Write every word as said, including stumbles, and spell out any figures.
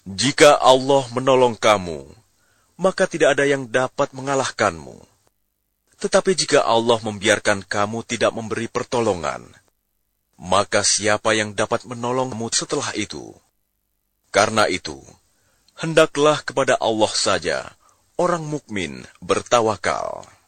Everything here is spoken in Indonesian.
Jika Allah menolong kamu, maka tidak ada yang dapat mengalahkanmu. Tetapi jika Allah membiarkan kamu tidak memberi pertolongan, maka siapa yang dapat menolongmu setelah itu? Karena itu, hendaklah kepada Allah saja orang mukmin bertawakal.